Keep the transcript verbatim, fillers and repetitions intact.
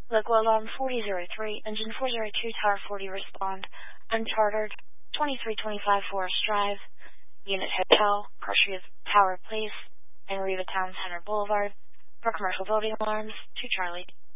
Local Alarm forty oh three, Engine four oh two, Tower forty, respond. Unchartered, twenty-three twenty-five Forest Drive, Unit Hotel, Prussia Tower Place, and Riva Town Center Boulevard. For commercial building alarms, to Charlie.